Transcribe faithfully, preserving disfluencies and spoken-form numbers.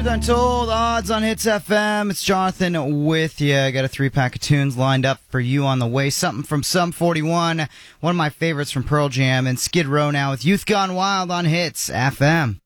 Truth Untold, Odds on Hits F M. It's Jonathan with you. I got a three-pack of tunes lined up for you on the way. Something from Sum forty-one, one of my favorites from Pearl Jam, and Skid Row now with Youth Gone Wild on Hits F M.